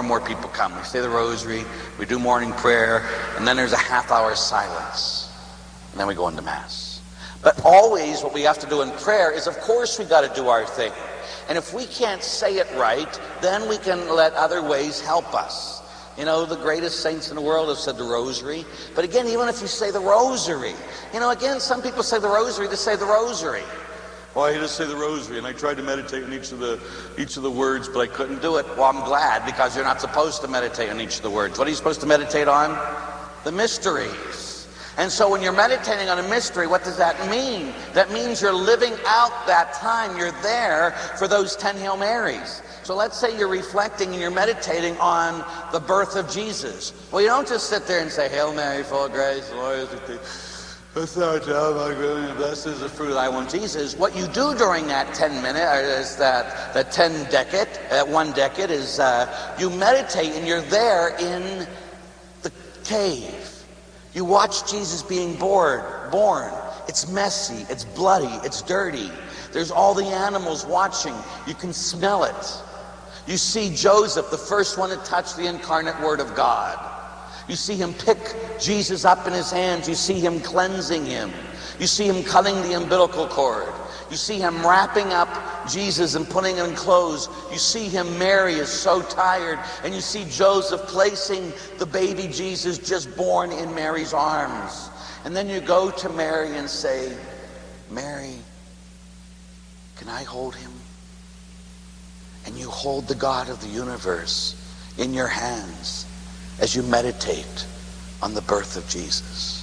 and more people come. We say the rosary, we do morning prayer, and then there's a half-hour silence. And then we go into Mass. But always what we have to do in prayer is, of course, we got to do our thing. And if we can't say it right, then we can let other ways help us. You know, the greatest saints in the world have said the rosary. But again, even if you say the rosary, you know, again, some people say the rosary to say the rosary. Well, I just say the rosary, and I tried to meditate on each of the words, but I couldn't do it. Well, I'm glad, because you're not supposed to meditate on each of the words. What are you supposed to meditate on? The mysteries. And so when you're meditating on a mystery, what does that mean? That means you're living out that time. You're there for those 10 Hail Marys. So let's say you're reflecting and you're meditating on the birth of Jesus. Well, you don't just sit there and say, Hail Mary, full of grace, the Lord is with thee. Blessed is the fruit of thy womb, Jesus. What you do during that 10 minutes, is that 1 decade is you meditate, and you're there in the cave. You watch Jesus being born. It's messy, it's bloody, it's dirty. There's all the animals watching. You can smell it. You see Joseph, the first one to touch the incarnate Word of God. You see him pick Jesus up in his hands. You see him cleansing him. You see him cutting the umbilical cord. You see him wrapping up Jesus and putting him in clothes. You see him, Mary is so tired. And you see Joseph placing the baby Jesus just born in Mary's arms. And then you go to Mary and say, Mary, can I hold him? And you hold the God of the universe in your hands as you meditate on the birth of Jesus.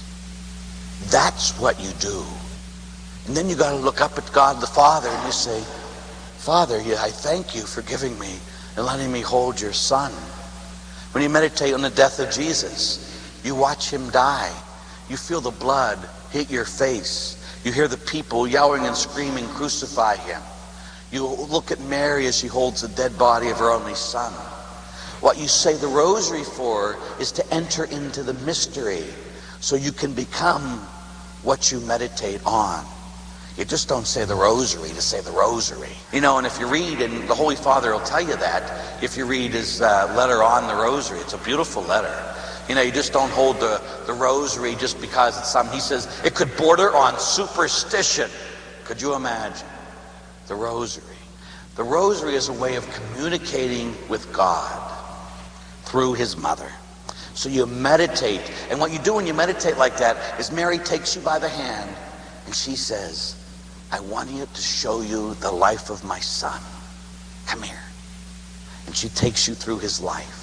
That's what you do. And then you got to look up at God the Father and you say, Father, I thank you for giving me and letting me hold your Son. When you meditate on the death of Jesus, you watch him die. You feel the blood hit your face. You hear the people yelling and screaming, crucify him. You look at Mary as she holds the dead body of her only Son. What you say the rosary for is to enter into the mystery so you can become what you meditate on. You just don't say the rosary to say the rosary. You know, and if you read, and the Holy Father will tell you that, if you read his letter on the rosary, it's a beautiful letter. You know, you just don't hold the rosary just because it's something. He says it could border on superstition. Could you imagine? The rosary. The rosary is a way of communicating with God through his mother. So you meditate, and what you do when you meditate like that is Mary takes you by the hand and she says, I want you to show you the life of my Son. Come here. And she takes you through his life.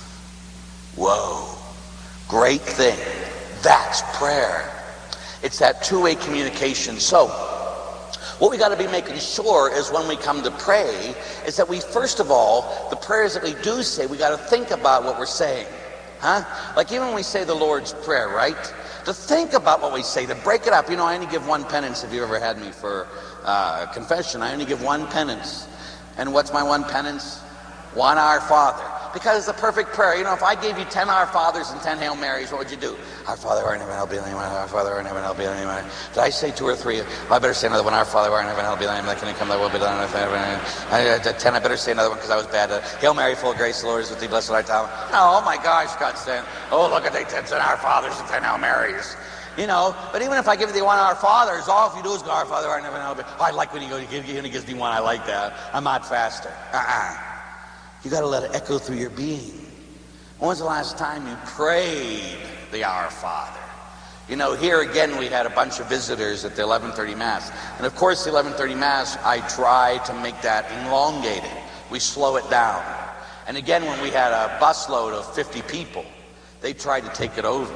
Whoa, great thing. That's prayer. It's that two-way communication. So what we got to be making sure is when we come to pray is that we, first of all, the prayers that we do say, we got to think about what we're saying. Like even when we say the Lord's Prayer, right? To think about what we say, to break it up. You know, I only give one penance. If you ever had me for confession, I only give one penance. And what's my one penance? One Our Father. Because it's the perfect prayer. You know, if I gave you 10 Our Fathers and 10 Hail Marys, what would you do? Our Father, who art in heaven, hallowed be thy name. Our Father, who art in heaven, hallowed be thy name. Did I say 2 or 3? Well, I better say another one. Our Father, who art in heaven, hallowed be thy name. Thy kingdom come, thy will be done on earth. 10, I better say another one because I was bad. Hail Mary, full of grace, the Lord is with thee. Blessed art thou. Oh my gosh, God's saying, oh, look at they 10 Our Fathers and 10 Hail Marys. You know, but even if I give you the one Our Fathers, all if you do is go, Our Father, who art in heaven, hallowed be. Oh, I like when he gives me one. I like that. I'm not faster. You got to let it echo through your being. When was the last time you prayed the Our Father? You know, here again we had a bunch of visitors at the 11:30 Mass. And of course the 11:30 Mass, I try to make that elongated. We slow it down. And again when we had a busload of 50 people, they tried to take it over.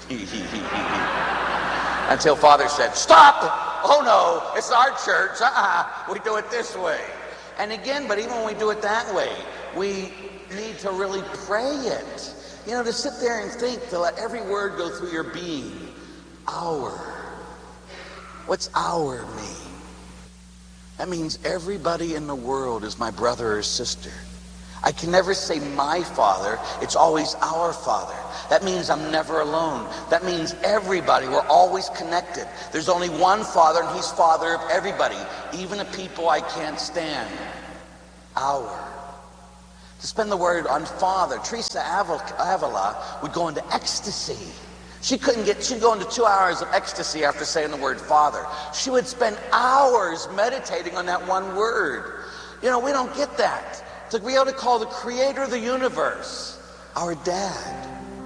Until Father said, stop! Oh no, it's our church. We do it this way. And again, but even when we do it that way, we need to really pray it. You know, to sit there and think, to let every word go through your being. Our. What's our mean? That means everybody in the world is my brother or sister. I can never say my Father. It's always our Father. That means I'm never alone. That means everybody, we're always connected. There's only one Father, and he's Father of everybody, even the people I can't stand. Our. To spend the word on Father. Teresa Avila would go into ecstasy. She'd go into 2 hours of ecstasy after saying the word Father. She would spend hours meditating on that one word. You know, we don't get that. To be able to call the creator of the universe our dad.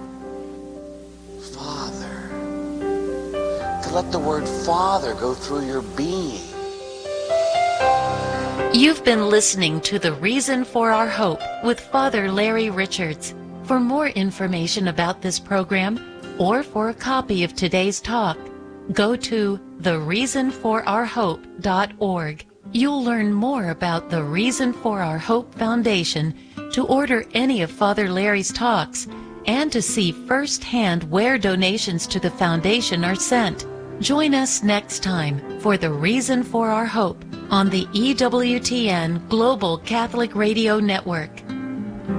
Father. To let the word Father go through your being. You've been listening to The Reason for Our Hope with Father Larry Richards. For more information about this program, or for a copy of today's talk, go to thereasonforourhope.org. You'll learn more about the Reason for Our Hope Foundation, to order any of Father Larry's talks, and to see firsthand where donations to the foundation are sent. Join us next time for The Reason for Our Hope on the EWTN Global Catholic Radio Network.